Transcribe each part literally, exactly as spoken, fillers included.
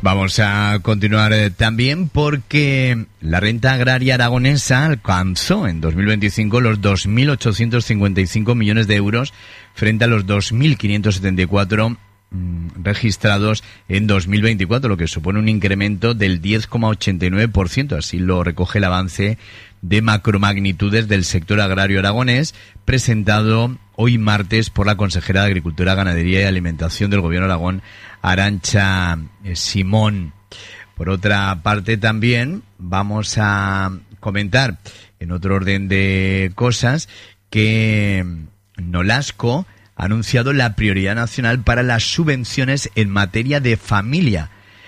Vamos a continuar eh, también porque la renta agraria aragonesa alcanzó en dos mil veinticinco los dos mil ochocientos cincuenta y cinco millones de euros frente a los dos mil quinientos setenta y cuatro mmm, registrados en dos mil veinticuatro, lo que supone un incremento del diez coma ochenta y nueve por ciento. Así lo recoge el avance de macromagnitudes del sector agrario aragonés presentado hoy martes por la consejera de Agricultura, Ganadería y Alimentación del Gobierno de Aragón, Arantxa Simón. Por otra parte, también vamos a comentar, en otro orden de cosas, que Nolasco ha anunciado la prioridad nacional para las subvenciones en materia de familia.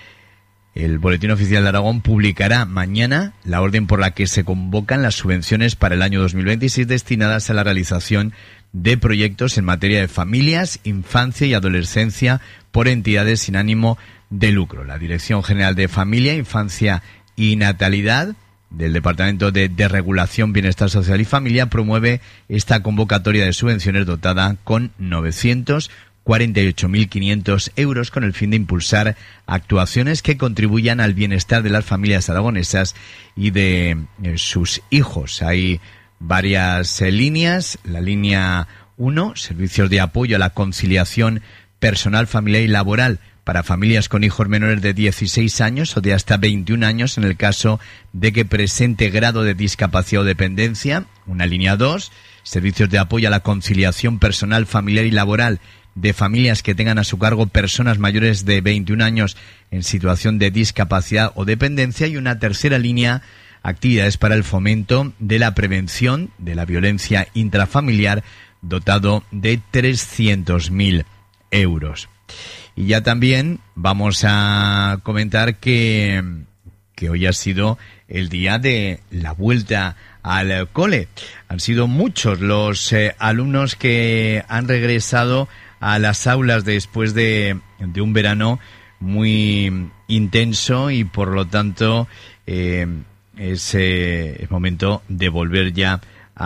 El Boletín Oficial de Aragón publicará mañana la orden por la que se convocan las subvenciones para el año dos mil veintiséis destinadas a la realización de proyectos en materia de familias, infancia y adolescencia por entidades sin ánimo de lucro. La Dirección General de Familia, Infancia y Natalidad del Departamento de Desregulación, Bienestar Social y Familia promueve esta convocatoria de subvenciones dotada con novecientos cuarenta y ocho mil quinientos euros con el fin de impulsar actuaciones que contribuyan al bienestar de las familias aragonesas y de eh, sus hijos. Hay varias eh, líneas. La línea uno, servicios de apoyo a la conciliación personal, familiar y laboral para familias con hijos menores de dieciséis años o de hasta veintiún años en el caso de que presente grado de discapacidad o dependencia. Una línea dos, servicios de apoyo a la conciliación personal, familiar y laboral de familias que tengan a su cargo personas mayores de veintiún años en situación de discapacidad o dependencia. Y una tercera línea, actividades para el fomento de la prevención de la violencia intrafamiliar, dotado de trescientos mil euros. Y ya también vamos a comentar que, que hoy ha sido el día de la vuelta al cole. Han sido muchos los eh, alumnos que han regresado a las aulas después de, de un verano muy intenso y por lo tanto eh, es eh, el momento de volver ya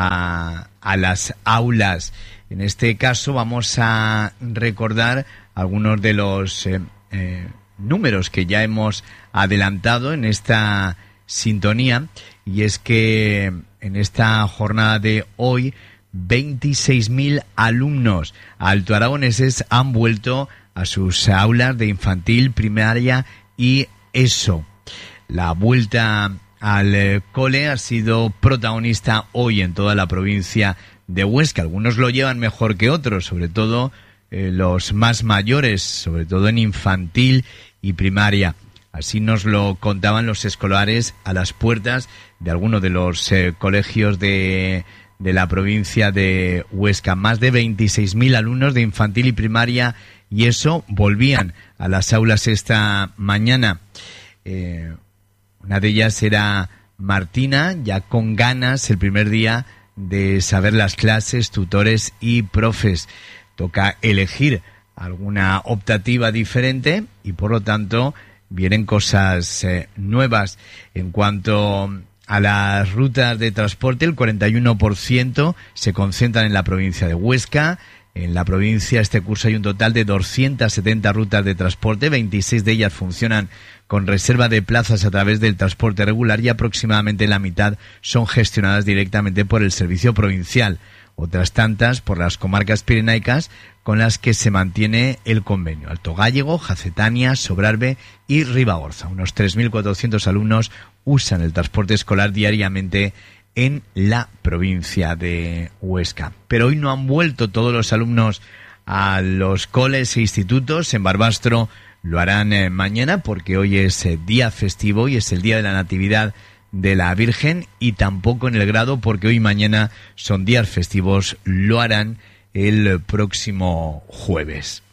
a, a las aulas. En este caso vamos a recordar algunos de los eh, eh, números que ya hemos adelantado en esta sintonía, y es que en esta jornada de hoy veintiséis mil alumnos altoaragoneses han vuelto a sus aulas de infantil, primaria y ESO. La vuelta al eh, cole ha sido protagonista hoy en toda la provincia de Huesca. Algunos lo llevan mejor que otros, sobre todo eh, los más mayores, sobre todo en infantil y primaria. Así nos lo contaban los escolares a las puertas de algunos de los eh, colegios de de la provincia de Huesca. Más de veintiséis mil alumnos de infantil y primaria y eso volvían a las aulas esta mañana. Eh, una de ellas era Martina, ya con ganas el primer día de saber las clases, tutores y profes. Toca elegir alguna optativa diferente y por lo tanto vienen cosas eh, nuevas. En cuanto a las rutas de transporte, el cuarenta y uno por ciento se concentran en la provincia de Huesca. En la provincia este curso hay un total de doscientas setenta rutas de transporte, veintiséis de ellas funcionan con reserva de plazas a través del transporte regular y aproximadamente la mitad son gestionadas directamente por el servicio provincial. Otras tantas por las comarcas pirenaicas con las que se mantiene el convenio: Alto Gállego, Jacetania, Sobrarbe y Ribagorza. Unos tres mil cuatrocientos alumnos usan el transporte escolar diariamente en la provincia de Huesca. Pero hoy no han vuelto todos los alumnos a los coles e institutos. En Barbastro lo harán eh, mañana porque hoy es eh, día festivo y es el día de la Natividad de la Virgen, y tampoco en el Grado porque hoy y mañana son días festivos, lo harán el próximo jueves.